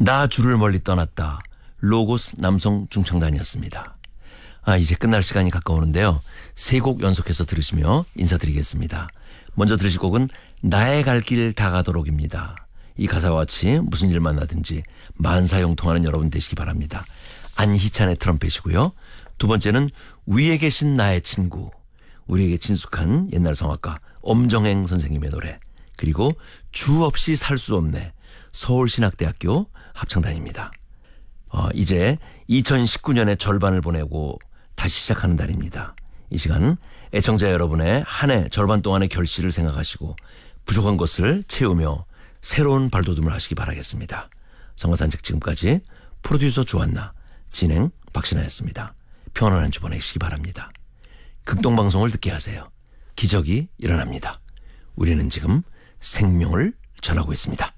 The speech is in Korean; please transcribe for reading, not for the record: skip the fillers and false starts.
나 주를 멀리 떠났다. 로고스 남성 중창단이었습니다. 이제 끝날 시간이 가까우는데요. 세 곡 연속해서 들으시며 인사드리겠습니다. 먼저 들으실 곡은 나의 갈 길 다 가도록입니다. 이 가사와 같이 무슨 일 만나든지 만사형통하는 여러분 되시기 바랍니다. 안희찬의 트럼펫이고요. 두 번째는 위에 계신 나의 친구, 우리에게 친숙한 옛날 성악가 엄정행 선생님의 노래, 그리고 주 없이 살 수 없네, 서울신학대학교 합창단입니다. 이제 2019년의 절반을 보내고 다시 시작하는 달입니다. 이 시간 애청자 여러분의 한 해 절반 동안의 결실을 생각하시고 부족한 것을 채우며 새로운 발돋움을 하시기 바라겠습니다. 성가산책 지금까지 프로듀서 조한나, 진행 박신하였습니다. 평안한 한 주 보내시기 바랍니다. 극동방송을 듣게 하세요. 기적이 일어납니다. 우리는 지금 생명을 전하고 있습니다.